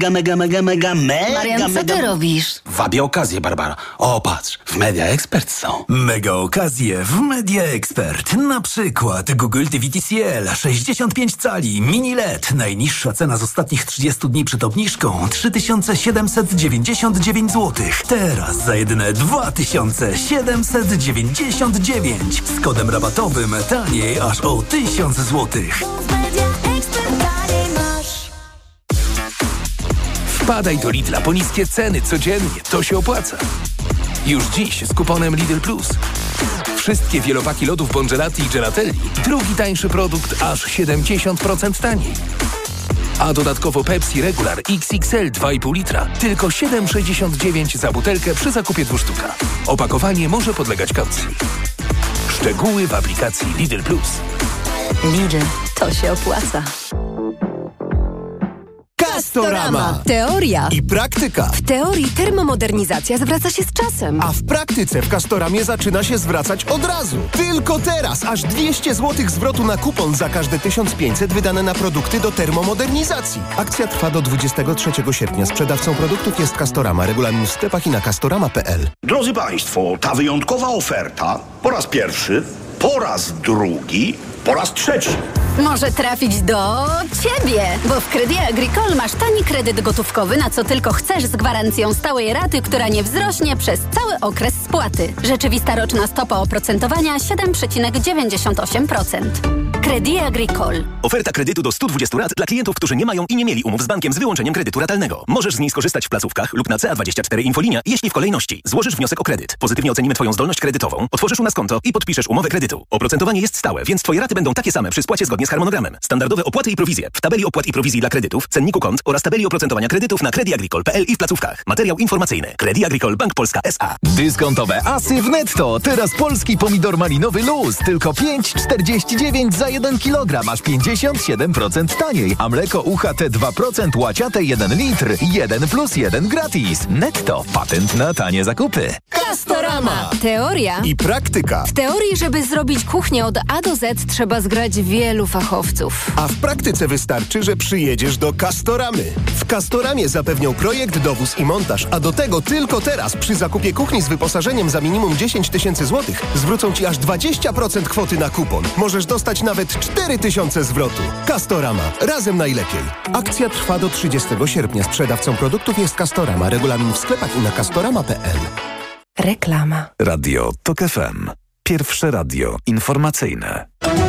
Mega. Marian, co ty robisz? Wabię okazję, Barbara. O, patrz, w Media Expert są. Mega okazje w Media Expert. Na przykład Google TV TCL 65 cali, mini LED. Najniższa cena z ostatnich 30 dni przed obniżką 3799 zł. Teraz za jedyne 2799. Z kodem rabatowym taniej aż o 1000 zł. Wpadaj do Lidla po niskie ceny codziennie. To się opłaca. Już dziś z kuponem Lidl Plus. Wszystkie wielopaki lodów Bongelati i Gelatelli. Drugi tańszy produkt aż 70% taniej. A dodatkowo Pepsi Regular XXL 2,5 litra. Tylko 7,69 za butelkę przy zakupie 2 sztuka. Opakowanie może podlegać kaucji. Szczegóły w aplikacji Lidl Plus. Lidl, to się opłaca. Castorama. Teoria I praktyka. W teorii termomodernizacja zwraca się z czasem. A w praktyce w Castoramie zaczyna się zwracać od razu. Tylko teraz aż 200 zł zwrotu na kupon za każde 1500 wydane na produkty do termomodernizacji. Akcja trwa do 23 sierpnia. Sprzedawcą produktów jest Castorama. Regulamin w sklepach i na castorama.pl. Drodzy Państwo, ta wyjątkowa oferta po raz pierwszy, po raz drugi, po raz trzeci. Może trafić do Ciebie, bo w Crédit Agricole masz tani kredyt gotówkowy, na co tylko chcesz, z gwarancją stałej raty, która nie wzrośnie przez cały okres spłaty. Rzeczywista roczna stopa oprocentowania 7,98%. Crédit Agricole. Oferta kredytu do 120 rat dla klientów, którzy nie mają i nie mieli umów z bankiem z wyłączeniem kredytu ratalnego. Możesz z niej skorzystać w placówkach lub na CA24 Infolinia, jeśli w kolejności złożysz wniosek o kredyt. Pozytywnie ocenimy Twoją zdolność kredytową, otworzysz u nas konto i podpiszesz umowę kredytu. Oprocentowanie jest stałe, więc Twoje raty będą takie same przy spłacie zgodnie z harmonogramem. Standardowe opłaty i prowizje w tabeli opłat i prowizji dla kredytów, cenniku kont oraz tabeli oprocentowania kredytów na crediagricole.pl i w placówkach. Materiał informacyjny. Crédit Agricole Bank Polska S.A. Dyskontowe asy w Netto. Teraz polski pomidor malinowy luz. Tylko 5,49 za 1 kg. Aż 57% taniej. A mleko UHT 2% łaciate 1 litr. 1 + 1 gratis. Netto. Patent na tanie zakupy. Castorama. Teoria I praktyka. W teorii, żeby zrobić kuchnię od A do Z, trzeba zgrać wielu fachowców. A w praktyce wystarczy, że przyjedziesz do Castoramy. W Castoramie zapewnią projekt, dowóz i montaż, a do tego tylko teraz przy zakupie kuchni z wyposażeniem za minimum 10 000 złotych zwrócą Ci aż 20% kwoty na kupon. Możesz dostać nawet 4000 zwrotu. Castorama. Razem najlepiej. Akcja trwa do 30 sierpnia. Sprzedawcą produktów jest Castorama. Regulamin w sklepach i na castorama.pl. Reklama. Radio TOK FM. Pierwsze radio informacyjne.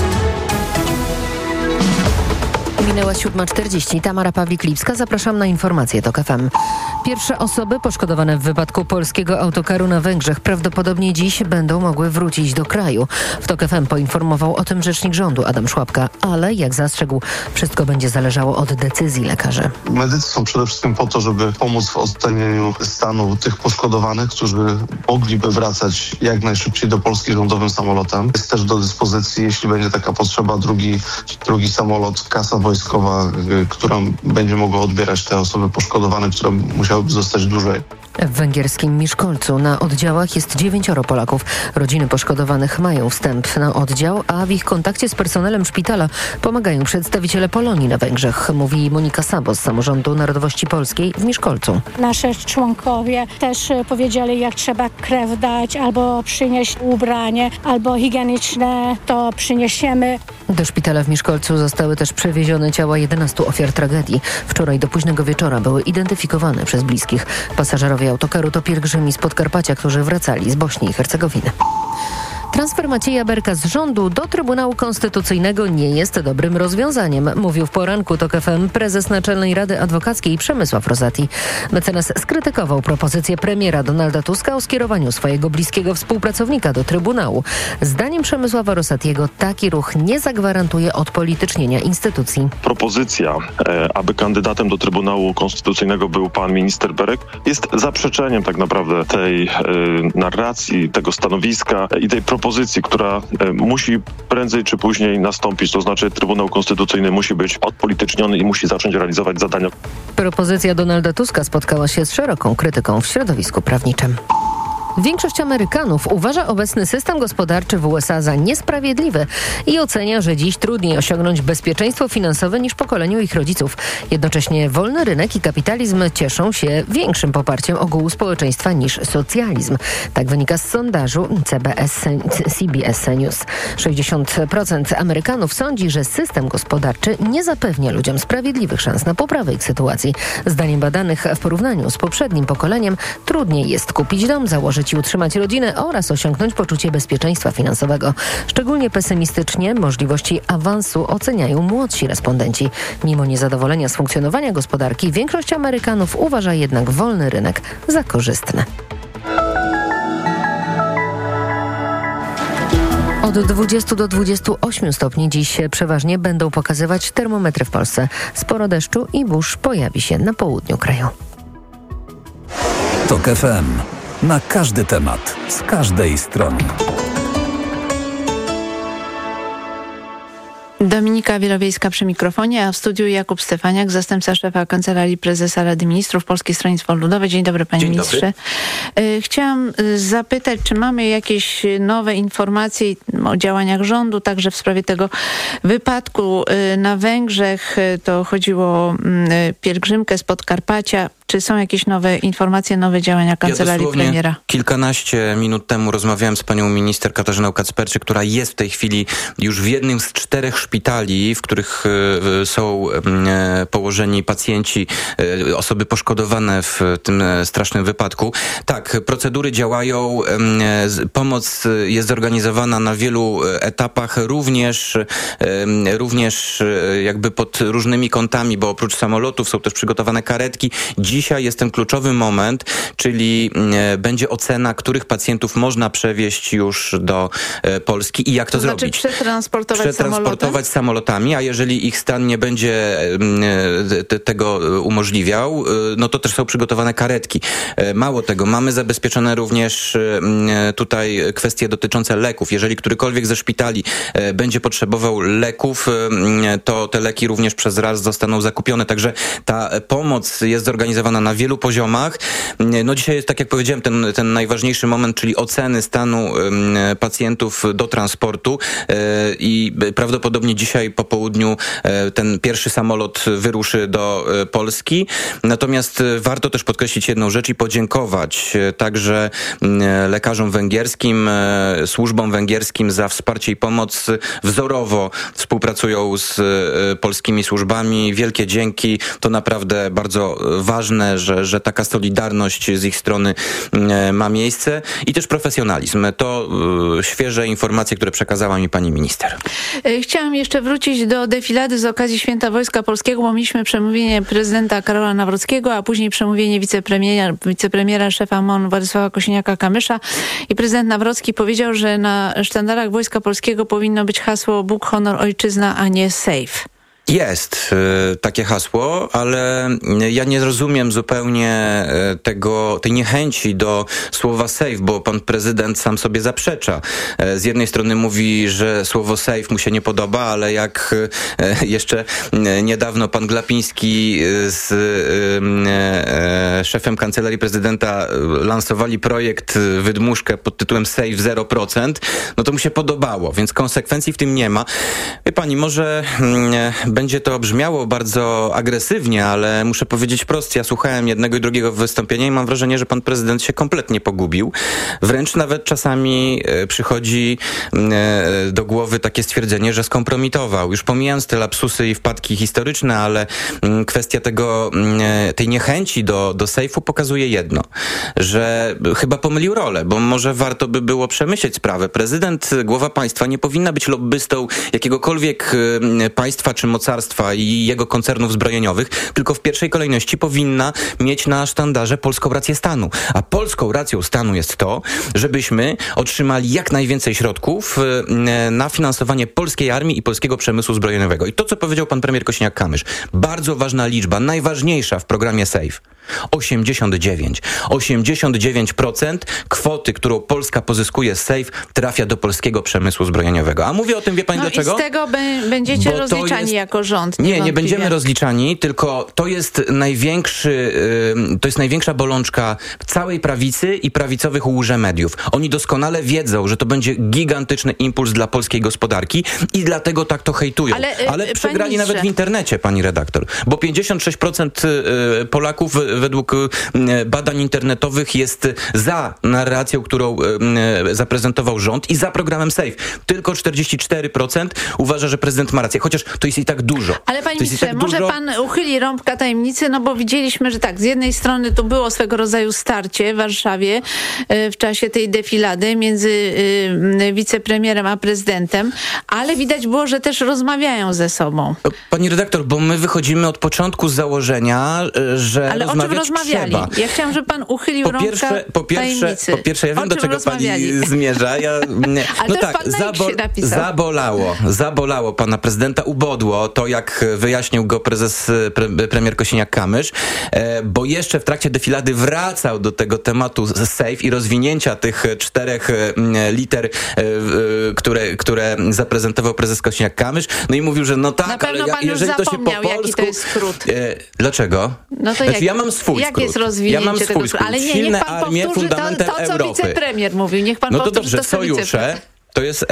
Minęła 7:40. Tamara Pawlik-Lipska. Zapraszam na informacje TOK FM. Pierwsze osoby poszkodowane w wypadku polskiego autokaru na Węgrzech prawdopodobnie dziś będą mogły wrócić do kraju. W TOK FM poinformował o tym rzecznik rządu Adam Szłapka, ale jak zastrzegł, wszystko będzie zależało od decyzji lekarzy. Medycy są przede wszystkim po to, żeby pomóc w ocenieniu stanu tych poszkodowanych, którzy mogliby wracać jak najszybciej do Polski rządowym samolotem. Jest też do dyspozycji, jeśli będzie taka potrzeba, drugi samolot, kasa wojskowa, która będzie mogła odbierać te osoby poszkodowane, które musiałyby zostać dłużej. W węgierskim Miszkolcu na oddziałach jest 9 Polaków. Rodziny poszkodowanych mają wstęp na oddział, a w ich kontakcie z personelem szpitala pomagają przedstawiciele Polonii na Węgrzech, mówi Monika Sabo z Samorządu Narodowości Polskiej w Miszkolcu. Nasze członkowie też powiedzieli, jak trzeba krew dać, albo przynieść ubranie, albo higieniczne, to przyniesiemy. Do szpitala w Miszkolcu zostały też przewiezione ciała 11 ofiar tragedii. Wczoraj do późnego wieczora były identyfikowane przez bliskich. Pasażerowie autokaru to pielgrzymi z Podkarpacia, którzy wracali z Bośni i Hercegowiny. Transfer Macieja Berka z rządu do Trybunału Konstytucyjnego nie jest dobrym rozwiązaniem, mówił w poranku TOK FM prezes Naczelnej Rady Adwokackiej Przemysław Rosati. Mecenas skrytykował propozycję premiera Donalda Tuska o skierowaniu swojego bliskiego współpracownika do Trybunału. Zdaniem Przemysława Rosatiego taki ruch nie zagwarantuje odpolitycznienia instytucji. Propozycja, aby kandydatem do Trybunału Konstytucyjnego był pan minister Berek, jest zaprzeczeniem tak naprawdę tej narracji, tego stanowiska i tej propozycji, która musi prędzej czy później nastąpić. To znaczy Trybunał Konstytucyjny musi być odpolityczniony i musi zacząć realizować zadania. Propozycja Donalda Tuska spotkała się z szeroką krytyką w środowisku prawniczym. Większość Amerykanów uważa obecny system gospodarczy w USA za niesprawiedliwy i ocenia, że dziś trudniej osiągnąć bezpieczeństwo finansowe niż w pokoleniu ich rodziców. Jednocześnie wolny rynek i kapitalizm cieszą się większym poparciem ogółu społeczeństwa niż socjalizm. Tak wynika z sondażu CBS News. 60% Amerykanów sądzi, że system gospodarczy nie zapewnia ludziom sprawiedliwych szans na poprawę ich sytuacji. Zdaniem badanych w porównaniu z poprzednim pokoleniem trudniej jest kupić dom, założyć i utrzymać rodzinę oraz osiągnąć poczucie bezpieczeństwa finansowego. Szczególnie pesymistycznie możliwości awansu oceniają młodsi respondenci. Mimo niezadowolenia z funkcjonowania gospodarki, większość Amerykanów uważa jednak wolny rynek za korzystny. Od 20 do 28 stopni dziś przeważnie będą pokazywać termometry w Polsce. Sporo deszczu i burz pojawi się na południu kraju. TOK FM. Na każdy temat, z każdej strony. Dominika Wielowiejska przy mikrofonie, a w studiu Jakub Stefaniak, zastępca szefa Kancelarii Prezesa Rady Ministrów, Polskie Stronnictwo Ludowe. Dzień dobry, panie ministrze. Chciałam zapytać, czy mamy jakieś nowe informacje o działaniach rządu, także w sprawie tego wypadku na Węgrzech. To chodziło o pielgrzymkę z Podkarpacia. Czy są jakieś nowe informacje, nowe działania Kancelarii Premiera? Kilkanaście minut temu rozmawiałem z panią minister Katarzyną Kacperczyk, która jest w tej chwili już w jednym z 4 szpitali, w których są położeni pacjenci, osoby poszkodowane w tym strasznym wypadku. Tak, procedury działają, pomoc jest zorganizowana na wielu etapach, również jakby pod różnymi kątami, bo oprócz samolotów są też przygotowane karetki. Dzisiaj jest ten kluczowy moment, czyli będzie ocena, których pacjentów można przewieźć już do Polski i jak to zrobić. Przetransportować samolotami, a jeżeli ich stan nie będzie tego umożliwiał, no to też są przygotowane karetki. Mało tego, mamy zabezpieczone również tutaj kwestie dotyczące leków. Jeżeli którykolwiek ze szpitali będzie potrzebował leków, to te leki również przez raz zostaną zakupione. Także ta pomoc jest zorganizowana na wielu poziomach. No dzisiaj jest, tak jak powiedziałem, ten najważniejszy moment, czyli oceny stanu pacjentów do transportu i prawdopodobnie dzisiaj po południu ten pierwszy samolot wyruszy do Polski. Natomiast warto też podkreślić jedną rzecz i podziękować także lekarzom węgierskim, służbom węgierskim za wsparcie i pomoc. Wzorowo współpracują z polskimi służbami. Wielkie dzięki. To naprawdę bardzo ważne, że taka solidarność z ich strony ma miejsce i też profesjonalizm. To świeże informacje, które przekazała mi pani minister. Chciałam jeszcze wrócić do defilady z okazji Święta Wojska Polskiego, bo mieliśmy przemówienie prezydenta Karola Nawrockiego, a później przemówienie wicepremiera szefa MON Władysława Kosiniaka-Kamysza i prezydent Nawrocki powiedział, że na sztandarach Wojska Polskiego powinno być hasło Bóg, honor, ojczyzna, a nie safe. Jest takie hasło, ale ja nie rozumiem zupełnie tej niechęci do słowa safe, bo pan prezydent sam sobie zaprzecza. Z jednej strony mówi, że słowo safe mu się nie podoba, ale jak jeszcze niedawno pan Glapiński z szefem Kancelarii Prezydenta lansowali projekt wydmuszkę pod tytułem Safe 0%, no to mu się podobało, więc konsekwencji w tym nie ma. Wie pani, może będzie to brzmiało bardzo agresywnie, ale muszę powiedzieć prosto, ja słuchałem jednego i drugiego wystąpienia i mam wrażenie, że pan prezydent się kompletnie pogubił. Wręcz nawet czasami przychodzi do głowy takie stwierdzenie, że skompromitował. Już pomijając te lapsusy i wpadki historyczne, ale kwestia tej niechęci do sejfu pokazuje jedno, że chyba pomylił rolę, bo może warto by było przemyśleć sprawę. Prezydent, głowa państwa nie powinna być lobbystą jakiegokolwiek państwa czy mocarstwa i jego koncernów zbrojeniowych, tylko w pierwszej kolejności powinna mieć na sztandarze polską rację stanu. A polską racją stanu jest to, żebyśmy otrzymali jak najwięcej środków na finansowanie polskiej armii i polskiego przemysłu zbrojeniowego. I to, co powiedział pan premier Kosiniak-Kamysz, bardzo ważna liczba, najważniejsza w programie SAFE. 89% kwoty, którą Polska pozyskuje z SAFE, trafia do polskiego przemysłu zbrojeniowego. A mówię o tym, wie pani dlaczego? I z tego będziecie rozliczani jako rząd. Nie będziemy rozliczani, tylko to jest największa bolączka całej prawicy i prawicowych łże-mediów. Oni doskonale wiedzą, że to będzie gigantyczny impuls dla polskiej gospodarki i dlatego tak to hejtują. Ale przegrali nawet w internecie, pani redaktor, bo 56% Polaków według badań internetowych jest za narracją, którą zaprezentował rząd i za programem SAFE. Tylko 44% uważa, że prezydent ma rację, chociaż to jest i tak dużo. Ale panie ministrze, może pan uchyli rąbka tajemnicy, no bo widzieliśmy, że tak, z jednej strony to było swego rodzaju starcie w Warszawie w czasie tej defilady między wicepremierem a prezydentem, ale widać było, że też rozmawiają ze sobą. Pani redaktor, bo my wychodzimy od początku z założenia, że ale o czym rozmawiali? Trzeba. Ja chciałam, żeby pan uchylił rąbka tajemnicy. Po pierwsze, ja wiem, do czego pani zmierza. Ale tak, zabolało pana prezydenta, ubodło to, jak wyjaśnił go premier Kosiniak-Kamysz, bo jeszcze w trakcie defilady wracał do tego tematu SAFE i rozwinięcia tych 4 liter, które zaprezentował prezes Kosiniak-Kamysz. No i mówił, że no tak, ale jeżeli to się po polsku... jaki to jest skrót. Dlaczego? No to ja mam swój skrót. Jest rozwinięcie tego skrótu? Ale nie, niech pan powtórzy to, co wicepremier mówił. Niech pan powtórzy dobrze, to, co sojusze. To jest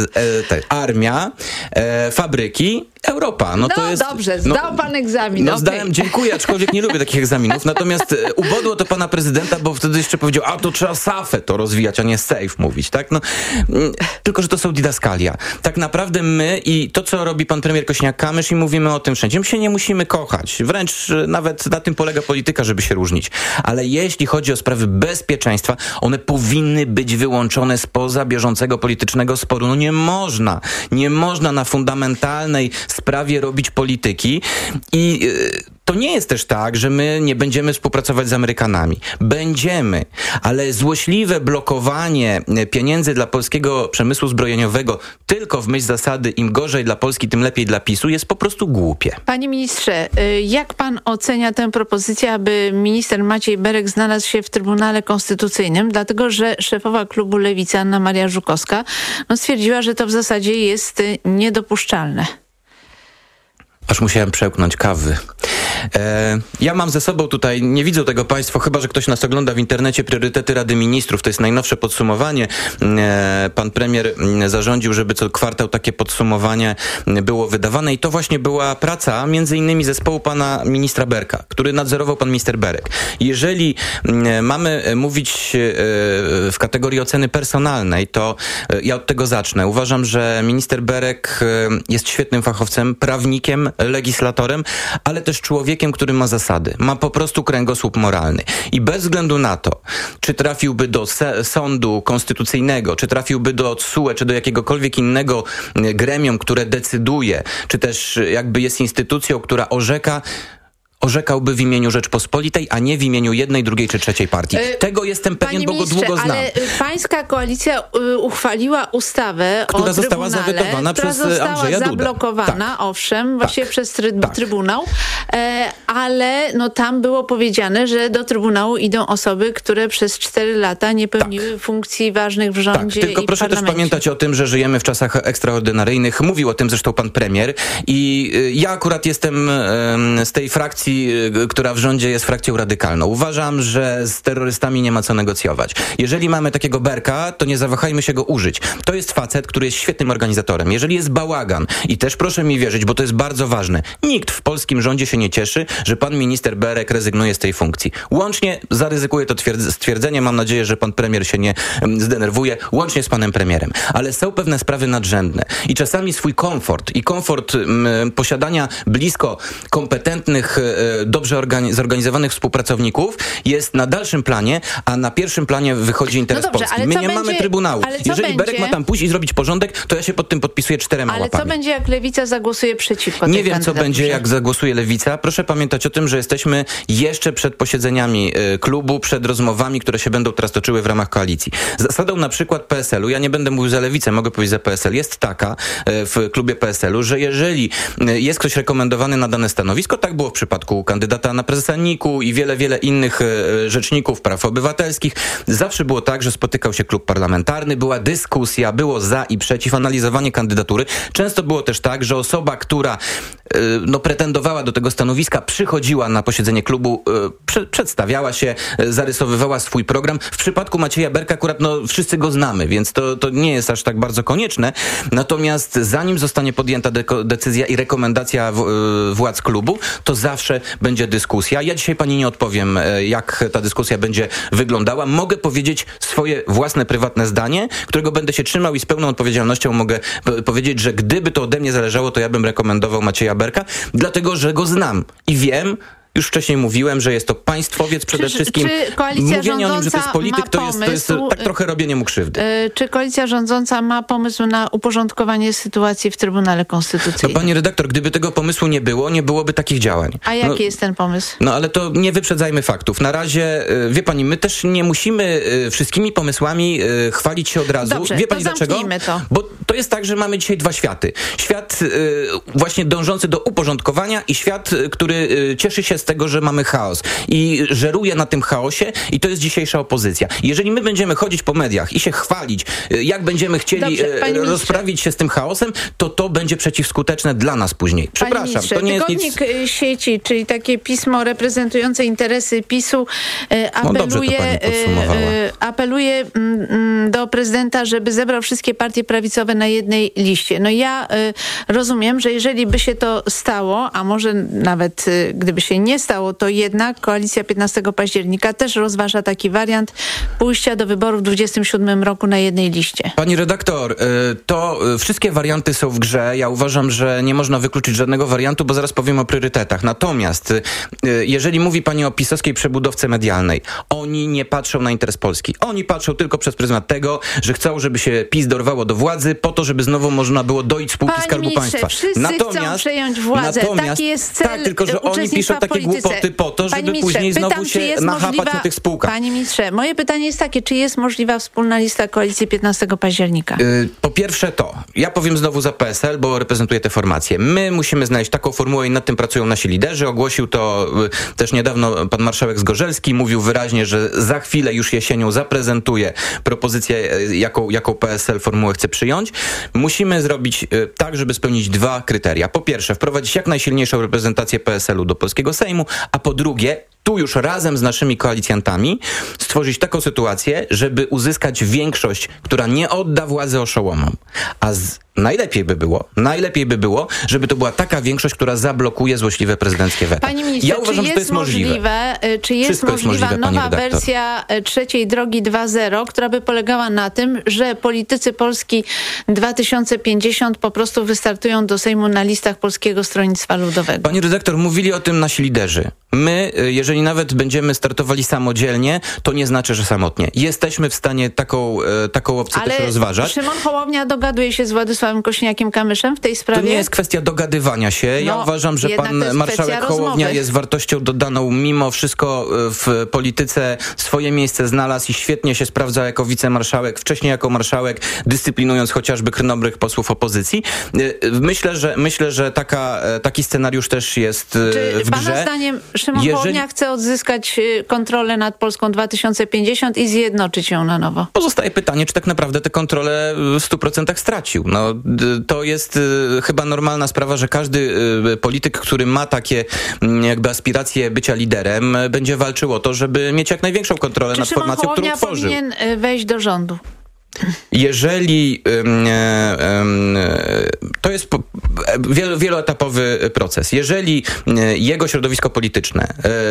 armia, fabryki, Europa. To jest, dobrze, zdał pan egzamin. Zdałem, dziękuję, aczkolwiek nie lubię takich egzaminów. Natomiast ubodło to pana prezydenta, bo wtedy jeszcze powiedział, to trzeba SAFE to rozwijać, a nie SAFE mówić, tak? Tylko, że to są didaskalia. Tak naprawdę my i to, co robi pan premier Kosiniak-Kamysz i mówimy o tym wszędzie, my się nie musimy kochać. Wręcz nawet na tym polega polityka, żeby się różnić. Ale jeśli chodzi o sprawy bezpieczeństwa, one powinny być wyłączone spoza bieżącego politycznego sporu. Nie można na fundamentalnej sprawie robić polityki i to nie jest też tak, że my nie będziemy współpracować z Amerykanami. Będziemy, ale złośliwe blokowanie pieniędzy dla polskiego przemysłu zbrojeniowego tylko w myśl zasady im gorzej dla Polski, tym lepiej dla PiS-u jest po prostu głupie. Panie ministrze, jak pan ocenia tę propozycję, aby minister Maciej Berek znalazł się w Trybunale Konstytucyjnym, dlatego że szefowa klubu Lewicy Anna Maria Żukowska stwierdziła, że to w zasadzie jest niedopuszczalne. Aż musiałem przełknąć kawy. Ja mam ze sobą tutaj, nie widzą tego państwo, chyba że ktoś nas ogląda w internecie, priorytety Rady Ministrów. To jest najnowsze podsumowanie. Pan premier zarządził, żeby co kwartał takie podsumowanie było wydawane i to właśnie była praca między innymi zespołu pana ministra Berka, który nadzorował pan minister Berek. Jeżeli mamy mówić w kategorii oceny personalnej, to ja od tego zacznę. Uważam, że minister Berek jest świetnym fachowcem, prawnikiem, legislatorem, ale też człowiekiem, który ma zasady. Ma po prostu kręgosłup moralny. I bez względu na to, czy trafiłby do sądu konstytucyjnego, czy trafiłby do TSUE, czy do jakiegokolwiek innego gremium, które decyduje, czy też jakby jest instytucją, która orzekałby w imieniu Rzeczpospolitej, a nie w imieniu jednej, drugiej czy trzeciej partii. Tego jestem pewien, bo go długo znam. Ale pańska koalicja uchwaliła ustawę która została zawetowana przez Andrzeja Dudę. Zablokowana, owszem, właśnie przez Trybunał, ale tam było powiedziane, że do Trybunału idą osoby, które przez 4 lata nie pełniły funkcji ważnych w rządzie tylko i proszę też pamiętać o tym, że żyjemy w czasach ekstraordynaryjnych. Mówił o tym zresztą pan premier i ja akurat jestem z tej frakcji, która w rządzie jest frakcją radykalną. Uważam, że z terrorystami nie ma co negocjować. Jeżeli mamy takiego Berka, to nie zawahajmy się go użyć. To jest facet, który jest świetnym organizatorem. Jeżeli jest bałagan i też proszę mi wierzyć, bo to jest bardzo ważne, nikt w polskim rządzie się nie cieszy, że pan minister Berek rezygnuje z tej funkcji. Łącznie, zaryzykuję to stwierdzenie, mam nadzieję, że pan premier się nie zdenerwuje, łącznie z panem premierem. Ale są pewne sprawy nadrzędne i czasami swój komfort i komfort posiadania blisko kompetentnych, dobrze zorganizowanych współpracowników jest na dalszym planie, a na pierwszym planie wychodzi interes Polski. My nie mamy Trybunału. Jeżeli Berek ma tam pójść i zrobić porządek, to ja się pod tym podpisuję 4 łapami. Ale co będzie, jak Lewica zagłosuje przeciwko tej Nie wiem, co będzie, jak zagłosuje Lewica. Proszę pamiętać, pamiętać o tym, że jesteśmy jeszcze przed posiedzeniami klubu, przed rozmowami, które się będą teraz toczyły w ramach koalicji. Zasadą na przykład PSL-u, ja nie będę mówił za Lewicę, mogę powiedzieć za PSL, jest taka w klubie PSL-u, że jeżeli jest ktoś rekomendowany na dane stanowisko, tak było w przypadku kandydata na prezesa NIK-u i wiele innych rzeczników praw obywatelskich, zawsze było tak, że spotykał się klub parlamentarny, była dyskusja, było za i przeciw, analizowanie kandydatury. Często było też tak, że osoba, która pretendowała do tego stanowiska, przychodziła na posiedzenie klubu, przedstawiała się, zarysowywała swój program. W przypadku Macieja Berka akurat wszyscy go znamy, więc to nie jest aż tak bardzo konieczne. Natomiast zanim zostanie podjęta decyzja i rekomendacja władz klubu, to zawsze będzie dyskusja. Ja dzisiaj pani nie odpowiem, jak ta dyskusja będzie wyglądała. Mogę powiedzieć swoje własne, prywatne zdanie, którego będę się trzymał i z pełną odpowiedzialnością mogę powiedzieć, że gdyby to ode mnie zależało, to ja bym rekomendował Macieja Berka, dlatego, że go znam i wiem, już wcześniej mówiłem, że jest to państwowiec przede wszystkim. Czy koalicja mówienie o nim, że to jest polityk, to jest tak trochę robienie mu krzywdy. Czy koalicja rządząca ma pomysł na uporządkowanie sytuacji w Trybunale Konstytucyjnym? Pani redaktor, gdyby tego pomysłu nie było, nie byłoby takich działań. A jaki jest ten pomysł? Ale to nie wyprzedzajmy faktów. Na razie, wie pani, my też nie musimy wszystkimi pomysłami chwalić się od razu. Dobrze, wie pani dlaczego? To. Bo to jest tak, że mamy dzisiaj dwa światy. Świat właśnie dążący do uporządkowania i świat, który cieszy się z tego, że mamy chaos i żeruje na tym chaosie i to jest dzisiejsza opozycja. Jeżeli my będziemy chodzić po mediach i się chwalić, jak będziemy chcieli rozprawić się z tym chaosem, to będzie przeciwskuteczne dla nas później. Przepraszam, to nie jest nic... Tygodnik Sieci, czyli takie pismo reprezentujące interesy PiS-u, apeluje do prezydenta, żeby zebrał wszystkie partie prawicowe na jednej liście. Ja rozumiem, że jeżeli by się to stało, a może nawet gdyby się nie stało, to jednak koalicja 15 października też rozważa taki wariant pójścia do wyborów w 2027 roku na jednej liście. Pani redaktor, to wszystkie warianty są w grze. Ja uważam, że nie można wykluczyć żadnego wariantu, bo zaraz powiem o priorytetach. Natomiast jeżeli mówi pani o pisowskiej przebudowce medialnej, oni nie patrzą na interes Polski. Oni patrzą tylko przez pryzmat tego, że chcą, żeby się PiS dorwało do władzy, po to, żeby znowu można było dojść spółki Skarbu Państwa. Wszyscy chcą przejąć władzę. Taki jest cel. Tak, tylko że oni piszą takie głupoty po to, żeby później znowu się nachapać na tych spółkach. Panie ministrze, moje pytanie jest takie, czy jest możliwa wspólna lista koalicji 15 października? Po pierwsze ja powiem znowu za PSL, bo reprezentuję tę formację. My musimy znaleźć taką formułę i nad tym pracują nasi liderzy. Ogłosił to też niedawno pan marszałek Zgorzelski. Mówił wyraźnie, że za chwilę już jesienią zaprezentuje propozycję, jaką PSL formułę chce przyjąć. Musimy zrobić tak, żeby spełnić dwa kryteria. Po pierwsze, wprowadzić jak najsilniejszą reprezentację PSL-u do polskiego Sejmu, a po drugie, tu już razem z naszymi koalicjantami stworzyć taką sytuację, żeby uzyskać większość, która nie odda władzy oszołomom. A najlepiej by było, żeby to była taka większość, która zablokuje złośliwe prezydenckie weto. Panie ministrze, ja uważam, że to jest możliwe. Czy jest możliwa nowa wersja trzeciej drogi 2.0, która by polegała na tym, że politycy Polski 2050 po prostu wystartują do Sejmu na listach Polskiego Stronnictwa Ludowego? Pani redaktor, mówili o tym nasi liderzy. My, jeżeli nawet będziemy startowali samodzielnie, to nie znaczy, że samotnie. Jesteśmy w stanie taką opcję też rozważać. Szymon Hołownia dogaduje się z Władysławem Kosiniakiem-Kamyszem w tej sprawie? To nie jest kwestia dogadywania się. Ja uważam, że pan marszałek Hołownia jest wartością dodaną mimo wszystko w polityce. Swoje miejsce znalazł i świetnie się sprawdza jako wicemarszałek, wcześniej jako marszałek, dyscyplinując chociażby krnobrych posłów opozycji. Myślę, że taki scenariusz też jest w grze. Pana zdaniem Szymon Hołownia chce odzyskać kontrolę nad Polską 2050 i zjednoczyć ją na nowo? Pozostaje pytanie, czy tak naprawdę tę kontrolę w 100% stracił. To jest chyba normalna sprawa, że każdy polityk, który ma takie jakby aspiracje bycia liderem, będzie walczył o to, żeby mieć jak największą kontrolę nad formacją, którą tworzył. Czy Szymon Hołownia powinien wejść do rządu? Jeżeli to jest wieloetapowy proces. Jeżeli jego środowisko polityczne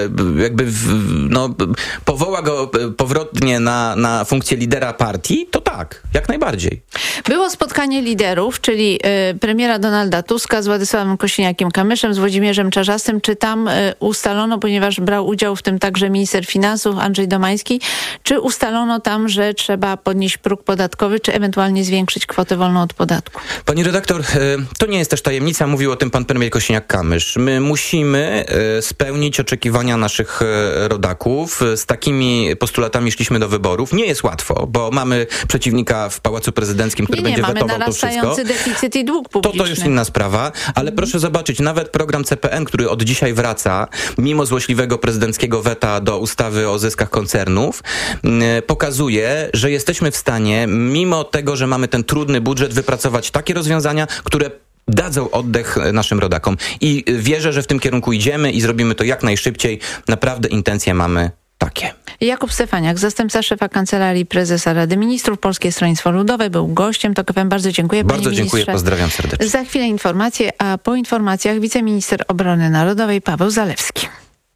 powoła go powrotnie na funkcję lidera partii, to tak, jak najbardziej. Było spotkanie liderów, czyli premiera Donalda Tuska z Władysławem Kosiniakiem-Kamyszem, z Włodzimierzem Czarzastym. Czy tam ustalono, ponieważ brał udział w tym także minister finansów Andrzej Domański, czy ustalono tam, że trzeba podnieść próg podatkowy podatkowy, czy ewentualnie zwiększyć kwotę wolną od podatku? Pani redaktor, to nie jest też tajemnica, mówił o tym pan premier Kosiniak-Kamysz. My musimy spełnić oczekiwania naszych rodaków. Z takimi postulatami szliśmy do wyborów. Nie jest łatwo, bo mamy przeciwnika w Pałacu Prezydenckim, który będzie wetował to wszystko. Mamy narastający deficyt i dług publiczny. To już inna sprawa, ale proszę zobaczyć, nawet program CPN, który od dzisiaj wraca, mimo złośliwego prezydenckiego weta do ustawy o zyskach koncernów, pokazuje, że jesteśmy w stanie, mimo tego, że mamy ten trudny budżet, wypracować takie rozwiązania, które dadzą oddech naszym rodakom. I wierzę, że w tym kierunku idziemy i zrobimy to jak najszybciej. Naprawdę intencje mamy takie. Jakub Stefaniak, zastępca szefa Kancelarii Prezesa Rady Ministrów, Polskie Stronnictwo Ludowe, był gościem TOK FM. Bardzo dziękuję, panie ministrze. Bardzo dziękuję, pozdrawiam serdecznie. Za chwilę informacje, a po informacjach wiceminister obrony narodowej Paweł Zalewski.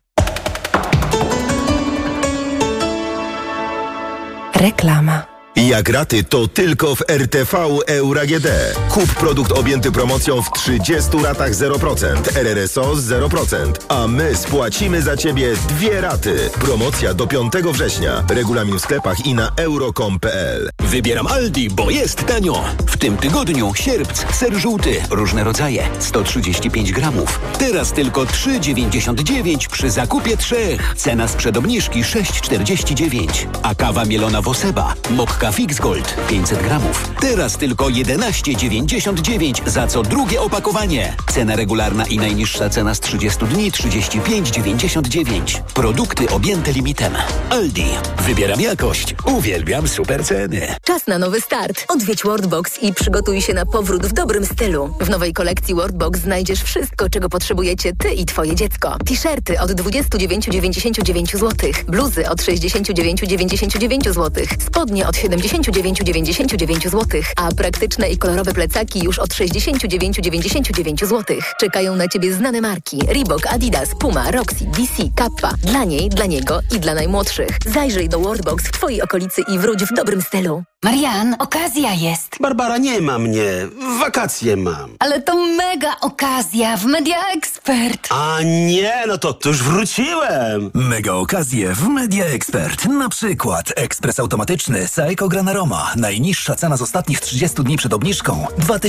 Reklama. Jak raty, to tylko w RTV Euro AGD. Kup produkt objęty promocją w 30 ratach 0%, RRSO 0%, a my spłacimy za Ciebie 2 raty. Promocja do 5 września. Regulamin w sklepach i na euro.com.pl. Wybieram Aldi, bo jest tanio. W tym tygodniu sierpc, ser żółty, różne rodzaje, 135 gramów. Teraz tylko 3,99 przy zakupie 3. Cena sprzed obniżki 6,49. A kawa mielona Woseba, Mokka Fix Gold 500 gramów. Teraz tylko 11,99 za co drugie opakowanie. Cena regularna i najniższa cena z 30 dni 35,99. Produkty objęte limitem. Aldi. Wybieram jakość. Uwielbiam super ceny. Czas na nowy start. Odwiedź Worldbox i przygotuj się na powrót w dobrym stylu. W nowej kolekcji Worldbox znajdziesz wszystko, czego potrzebujecie ty i twoje dziecko. T-shirty od 29,99 zł. Bluzy od 69,99 zł. Spodnie od 79,99 zł. A praktyczne i kolorowe plecaki już od 69,99 zł. Czekają na ciebie znane marki. Reebok, Adidas, Puma, Roxy, DC, Kappa. Dla niej, dla niego i dla najmłodszych. Zajrzyj do Worldbox w twojej okolicy i wróć w dobrym stylu. Marian, okazja jest. Barbara, nie ma mnie. Wakacje mam. Ale to mega okazja w Media Expert. A nie, no to już wróciłem. Mega okazje w Media Expert. Na przykład ekspres automatyczny Saeco Granaroma. Najniższa cena z ostatnich 30 dni przed obniżką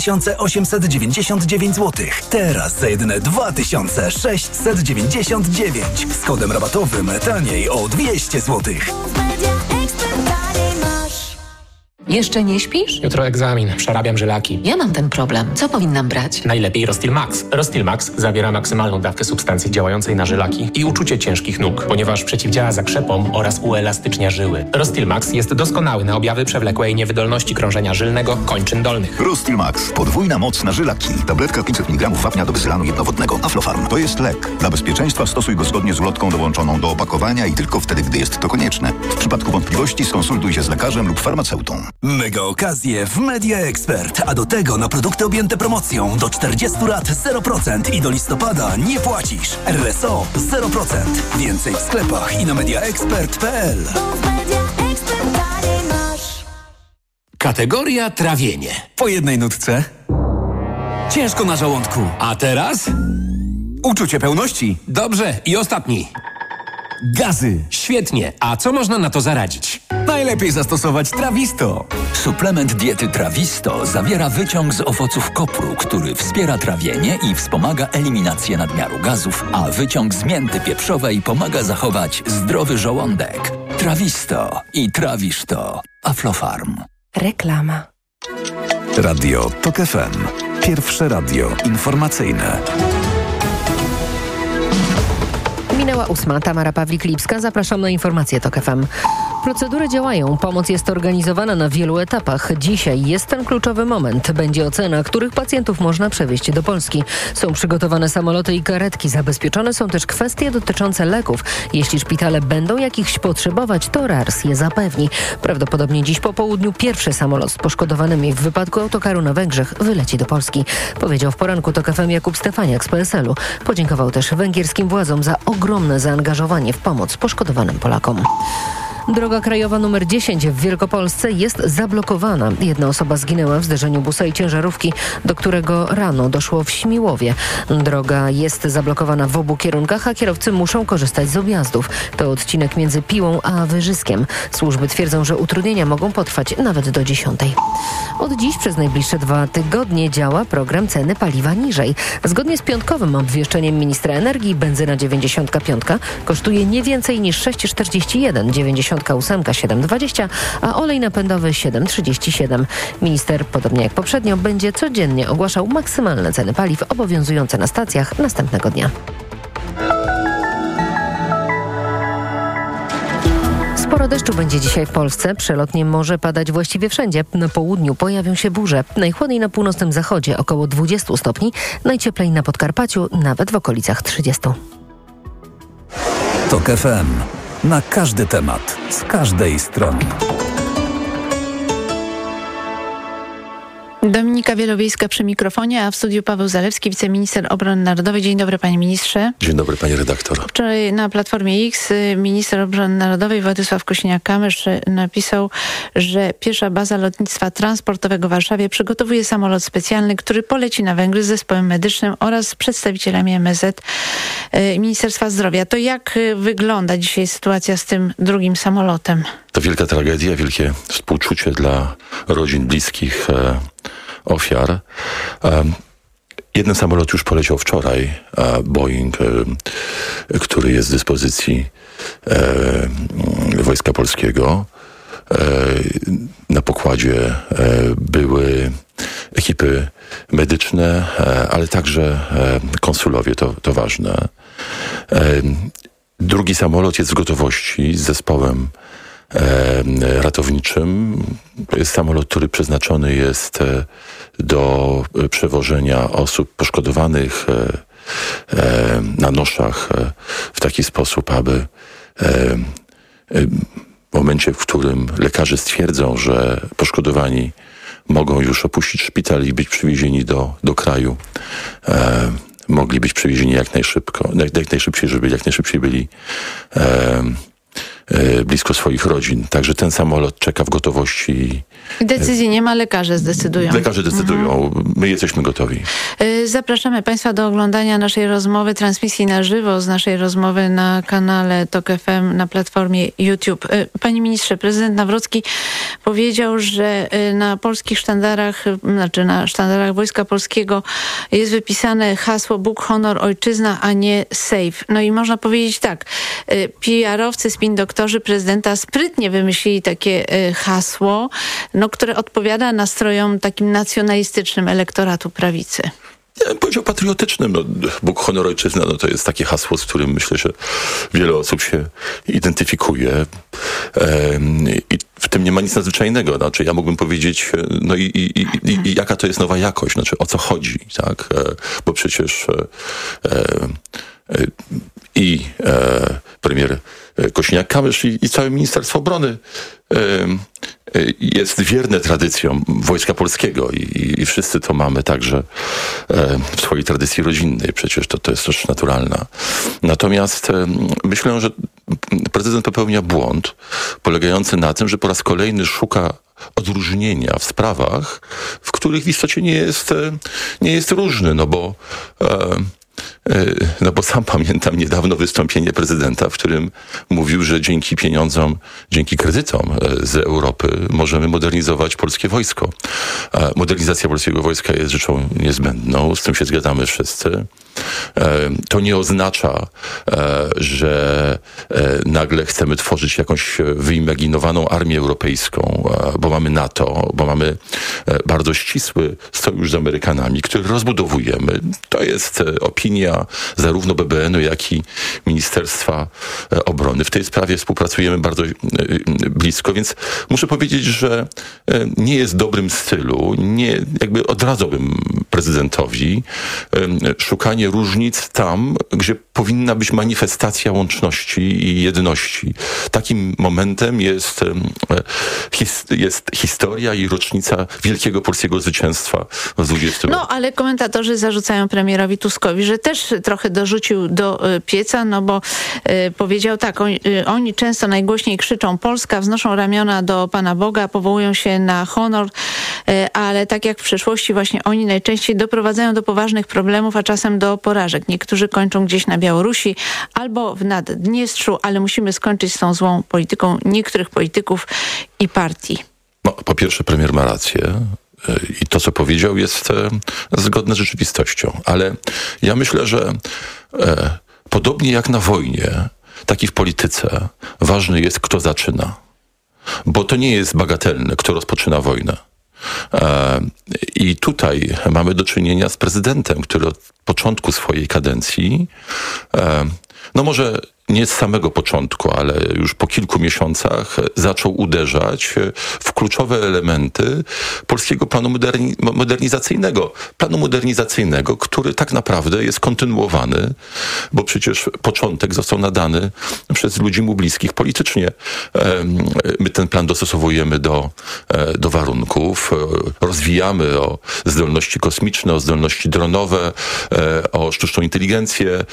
2899 zł. Teraz za jedyne 2699. Z kodem rabatowym taniej o 200 zł. Jeszcze nie śpisz? Jutro egzamin, przerabiam żylaki. Ja mam ten problem. Co powinnam brać? Najlepiej Rostil Max. Rostil Max zawiera maksymalną dawkę substancji działającej na żylaki i uczucie ciężkich nóg, ponieważ przeciwdziała zakrzepom oraz uelastycznia żyły. Rostil Max jest doskonały na objawy przewlekłej niewydolności krążenia żylnego kończyn dolnych. Rostil Max. Podwójna moc na żylaki. Tabletka 500 mg wapnia do wyzylanu jednowodnego. Aflofarm. To jest lek. Dla bezpieczeństwa stosuj go zgodnie z ulotką dołączoną do opakowania i tylko wtedy, gdy jest to konieczne. W przypadku wątpliwości skonsultuj się z lekarzem lub farmaceutą. Mega okazje w Media Expert, a do tego na produkty objęte promocją do 40 lat 0% i do listopada nie płacisz. RSO 0%. Więcej w sklepach i na mediaexpert.pl. Kategoria trawienie. Po jednej nutce. Ciężko na żołądku. A teraz? Uczucie pełności. Dobrze. I ostatni. Gazy. Świetnie. A co można na to zaradzić? Najlepiej zastosować Trawisto. Suplement diety Trawisto zawiera wyciąg z owoców kopru, który wspiera trawienie i wspomaga eliminację nadmiaru gazów, a wyciąg z mięty pieprzowej pomaga zachować zdrowy żołądek. Trawisto i trawisz to. Aflofarm. Reklama. Radio TOK FM. Pierwsze radio informacyjne. Minęła 8. Tamara Pawlik-Lipska. Zapraszam na informacje TOK FM. Procedury działają. Pomoc jest organizowana na wielu etapach. Dzisiaj jest ten kluczowy moment. Będzie ocena, których pacjentów można przewieźć do Polski. Są przygotowane samoloty i karetki. Zabezpieczone są też kwestie dotyczące leków. Jeśli szpitale będą jakichś potrzebować, to RARS je zapewni. Prawdopodobnie dziś po południu pierwszy samolot z poszkodowanymi w wypadku autokaru na Węgrzech wyleci do Polski. Powiedział w poranku TOK FM Jakub Stefaniak z PSL-u. Podziękował też węgierskim władzom za ogromne zaangażowanie w pomoc poszkodowanym Polakom. Droga krajowa nr 10 w Wielkopolsce jest zablokowana. Jedna osoba zginęła w zderzeniu busa i ciężarówki, do którego rano doszło w Śmiłowie. Droga jest zablokowana w obu kierunkach, a kierowcy muszą korzystać z objazdów. To odcinek między Piłą a Wyżyskiem. Służby twierdzą, że utrudnienia mogą potrwać nawet do 10. Od dziś przez najbliższe 2 tygodnie działa program ceny paliwa niżej. Zgodnie z piątkowym obwieszczeniem ministra energii benzyna 95 kosztuje nie więcej niż 6,41, 98 7,20, a olej napędowy 7,37. Minister, podobnie jak poprzednio, będzie codziennie ogłaszał maksymalne ceny paliw obowiązujące na stacjach następnego dnia. Sporo deszczu będzie dzisiaj w Polsce. Przelotnie może padać właściwie wszędzie. Na południu pojawią się burze. Najchłodniej na północnym zachodzie około 20 stopni. Najcieplej na Podkarpaciu nawet w okolicach 30. TOK FM. Na każdy temat. Z każdej strony. Dominika Wielowiejska przy mikrofonie, a w studiu Paweł Zalewski, wiceminister obrony narodowej. Dzień dobry, panie ministrze. Dzień dobry, pani redaktor. Wczoraj na Platformie X minister obrony narodowej Władysław Kosiniak-Kamysz napisał, że pierwsza baza lotnictwa transportowego w Warszawie przygotowuje samolot specjalny, który poleci na Węgry z zespołem medycznym oraz z przedstawicielami MSZ i Ministerstwa Zdrowia. To jak wygląda dzisiaj sytuacja z tym drugim samolotem? To wielka tragedia, wielkie współczucie dla rodzin, bliskich ofiar. Jeden samolot już poleciał wczoraj, Boeing, który jest w dyspozycji Wojska Polskiego. Na pokładzie były ekipy medyczne, ale także konsulowie, to ważne. Drugi samolot jest w gotowości z zespołem ratowniczym. To jest samolot, który przeznaczony jest do przewożenia osób poszkodowanych na noszach w taki sposób, aby w momencie, w którym lekarze stwierdzą, że poszkodowani mogą już opuścić szpital i być przywiezieni do kraju, mogli być przywiezieni jak najszybciej, żeby jak najszybciej byli blisko swoich rodzin. Także ten samolot czeka w gotowości. Decyzji nie ma, lekarze zdecydują. Lekarze decydują. My jesteśmy gotowi. Zapraszamy państwa do oglądania naszej rozmowy, transmisji na żywo z naszej rozmowy na kanale TOK FM na platformie YouTube. Panie ministrze, prezydent Nawrocki powiedział, że na polskich sztandarach, na sztandarach Wojska Polskiego jest wypisane hasło Bóg, honor, ojczyzna, a nie safe. No i można powiedzieć tak, PR-owcy, spin-doktorzy prezydenta sprytnie wymyślili takie hasło, które odpowiada nastrojom takim nacjonalistycznym elektoratu prawicy. Ja bym powiedział patriotycznym. Bóg, honor, ojczyzna, to jest takie hasło, z którym myślę, że wiele osób się identyfikuje. I w tym nie ma nic nadzwyczajnego. Znaczy, ja mógłbym powiedzieć, i jaka to jest nowa jakość, znaczy o co chodzi, tak? Bo przecież premier Kosiniak-Kamysz i całe Ministerstwo Obrony jest wierne tradycjom Wojska Polskiego i wszyscy to mamy także w swojej tradycji rodzinnej. Przecież to jest rzecz naturalna. Natomiast myślę, że prezydent popełnia błąd polegający na tym, że po raz kolejny szuka odróżnienia w sprawach, w których w istocie nie jest różny, bo sam pamiętam niedawno wystąpienie prezydenta, w którym mówił, że dzięki pieniądzom, dzięki kredytom z Europy możemy modernizować polskie wojsko. Modernizacja polskiego wojska jest rzeczą niezbędną, z tym się zgadzamy wszyscy. To nie oznacza, że nagle chcemy tworzyć jakąś wyimaginowaną armię europejską, bo mamy NATO, bo mamy bardzo ścisły sojusz z Amerykanami, który rozbudowujemy. To jest opinia zarówno BBN-u, jak i Ministerstwa Obrony. W tej sprawie współpracujemy bardzo blisko, więc muszę powiedzieć, że nie jest w dobrym stylu, jakby odradzałbym prezydentowi szukanie usuwanie różnic tam, gdzie powinna być manifestacja łączności i jedności. Takim momentem jest historia i rocznica wielkiego polskiego zwycięstwa w 20 roku. No, ale komentatorzy zarzucają premierowi Tuskowi, że też trochę dorzucił do pieca, no bo powiedział tak, oni często najgłośniej krzyczą Polska, wznoszą ramiona do Pana Boga, powołują się na honor, ale tak jak w przeszłości właśnie oni najczęściej doprowadzają do poważnych problemów, a czasem do porażek. Niektórzy kończą gdzieś na Białorusi albo w Naddniestrzu, ale musimy skończyć z tą złą polityką niektórych polityków i partii. No, po pierwsze, premier ma rację i to, co powiedział, jest zgodne z rzeczywistością. Ale ja myślę, że podobnie jak na wojnie, tak i w polityce ważny jest, kto zaczyna. Bo to nie jest bagatelne, kto rozpoczyna wojnę. I tutaj mamy do czynienia z prezydentem, który od początku swojej kadencji, no może nie z samego początku, ale już po kilku miesiącach zaczął uderzać w kluczowe elementy polskiego planu modernizacyjnego. Planu modernizacyjnego, który tak naprawdę jest kontynuowany, bo przecież początek został nadany przez ludzi mu bliskich politycznie. My ten plan dostosowujemy do warunków, rozwijamy o zdolności kosmiczne, o zdolności dronowe, o sztuczną inteligencję,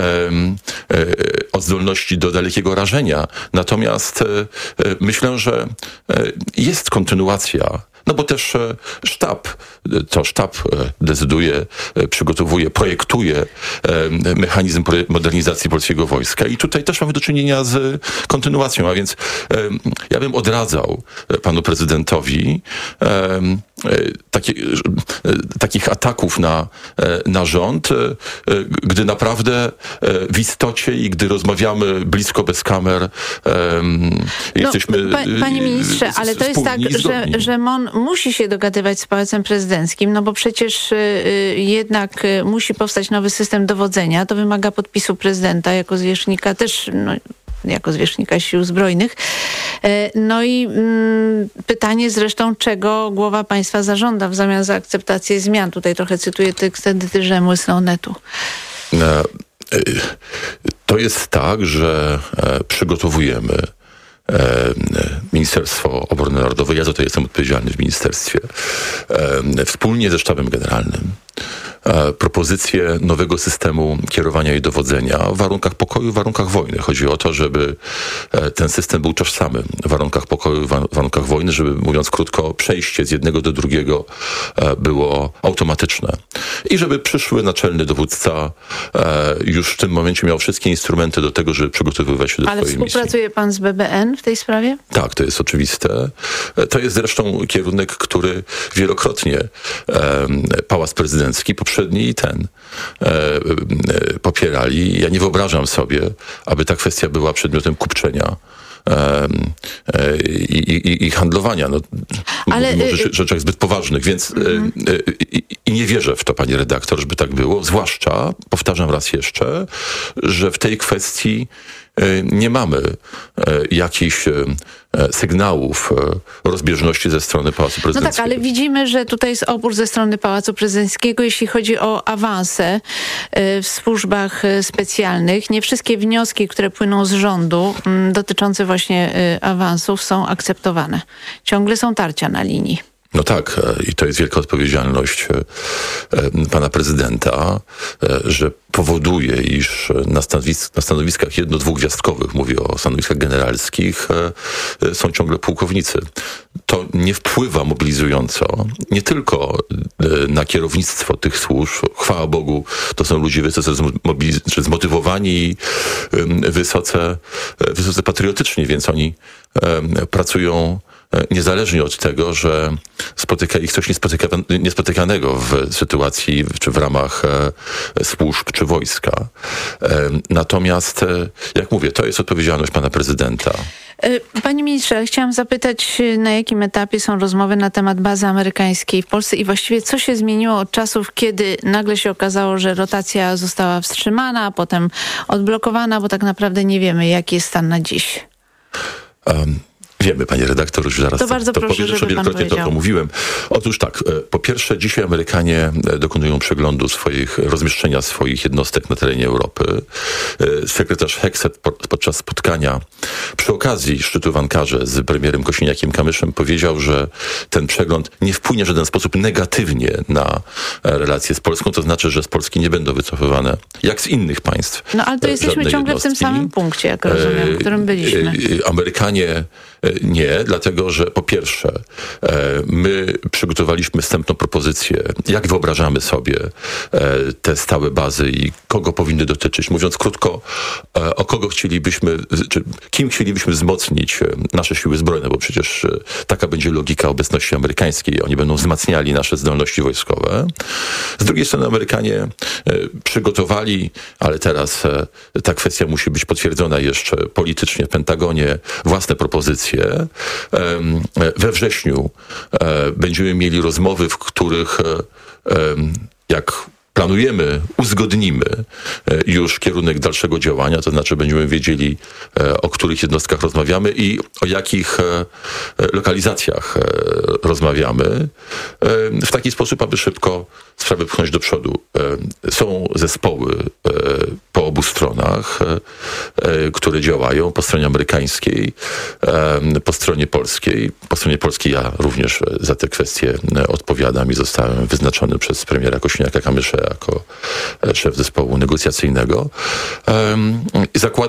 o zdolności do dalekiego rażenia. Natomiast myślę, że jest kontynuacja. No bo też sztab decyduje, przygotowuje, projektuje mechanizm modernizacji polskiego wojska i tutaj też mamy do czynienia z kontynuacją, a więc ja bym odradzał panu prezydentowi takich ataków na rząd, gdy naprawdę w istocie i gdy rozmawiamy blisko bez kamer, jesteśmy Panie ministrze, ale to jest tak, że MON musi się dogadywać z Pałacem Prezydenckim, no bo przecież jednak musi powstać nowy system dowodzenia. To wymaga podpisu prezydenta jako zwierzchnika też, jako zwierzchnika Sił Zbrojnych. No i pytanie zresztą, czego głowa państwa zażąda w zamian za akceptację zmian. Tutaj trochę cytuję tekst Edyty Rzemły z Onetu. To jest tak, że przygotowujemy Ministerstwo Obrony Narodowej, ja za to jestem odpowiedzialny w ministerstwie, wspólnie ze Sztabem Generalnym, propozycję nowego systemu kierowania i dowodzenia w warunkach pokoju, w warunkach wojny. Chodzi o to, żeby ten system był tożsamy w warunkach pokoju, w warunkach wojny, żeby, mówiąc krótko, przejście z jednego do drugiego było automatyczne. I żeby przyszły naczelny dowódca już w tym momencie miał wszystkie instrumenty do tego, żeby przygotowywać się do swojej misji. Ale współpracuje pan z BBN w tej sprawie? Tak, to jest oczywiste. To jest zresztą kierunek, który wielokrotnie Pałac Prezydencki, poprzedni i ten, popierali. Ja nie wyobrażam sobie, aby ta kwestia była przedmiotem kupczenia i handlowania. No, ale mówimy o rzeczach zbyt poważnych, więc i nie wierzę w to, pani redaktor, żeby tak było. Zwłaszcza, powtarzam raz jeszcze, że w tej kwestii nie mamy jakichś sygnałów rozbieżności ze strony Pałacu Prezydenckiego. No tak, ale widzimy, że tutaj jest opór ze strony Pałacu Prezydenckiego, jeśli chodzi o awanse w służbach specjalnych. Nie wszystkie wnioski, które płyną z rządu dotyczące właśnie awansów są akceptowane. Ciągle są tarcia na linii. No tak, i to jest wielka odpowiedzialność pana prezydenta, że powoduje, iż na stanowiskach jedno-dwugwiazdkowych, mówię o stanowiskach generalskich, są ciągle pułkownicy. To nie wpływa mobilizująco nie tylko na kierownictwo tych służb. Chwała Bogu, to są ludzie wysoce zmotywowani i wysoce patriotycznie, więc oni pracują niezależnie od tego, że spotyka ich coś niespotykanego w sytuacji czy w ramach służb czy wojska. Natomiast, jak mówię, to jest odpowiedzialność pana prezydenta. Panie ministrze, chciałam zapytać, na jakim etapie są rozmowy na temat bazy amerykańskiej w Polsce i właściwie co się zmieniło od czasów, kiedy nagle się okazało, że rotacja została wstrzymana, a potem odblokowana, bo tak naprawdę nie wiemy, jaki jest stan na dziś. Wiemy, panie redaktor, już zaraz to bardzo proszę, powiem, że wielokrotnie to mówiłem. Otóż tak, po pierwsze dzisiaj Amerykanie dokonują przeglądu rozmieszczenia swoich jednostek na terenie Europy. Sekretarz Hegseth podczas spotkania przy okazji szczytu w Ankarze z premierem Kosiniakiem-Kamyszem powiedział, że ten przegląd nie wpłynie w żaden sposób negatywnie na relacje z Polską, to znaczy, że z Polski nie będą wycofywane, jak z innych państw. No ale to jesteśmy ciągle w tym samym punkcie, jak rozumiem, w którym byliśmy. Amerykanie nie, dlatego że po pierwsze my przygotowaliśmy wstępną propozycję, jak wyobrażamy sobie te stałe bazy i kogo powinny dotyczyć. Mówiąc krótko, o kogo chcielibyśmy, czy kim chcielibyśmy wzmocnić nasze siły zbrojne, bo przecież taka będzie logika obecności amerykańskiej. Oni będą wzmacniali nasze zdolności wojskowe. Z drugiej strony Amerykanie przygotowali, ale teraz ta kwestia musi być potwierdzona jeszcze politycznie w Pentagonie, własne propozycje. We wrześniu będziemy mieli rozmowy, w których jak planujemy, uzgodnimy już kierunek dalszego działania, to znaczy będziemy wiedzieli, o których jednostkach rozmawiamy i o jakich lokalizacjach rozmawiamy, w taki sposób, aby szybko sprawę pchnąć do przodu. Są zespoły po obu stronach, które działają, po stronie amerykańskiej, po stronie polskiej. Po stronie polskiej ja również za te kwestie odpowiadam i zostałem wyznaczony przez premiera Kosiniaka-Kamysza jako szef zespołu negocjacyjnego. Zakładam,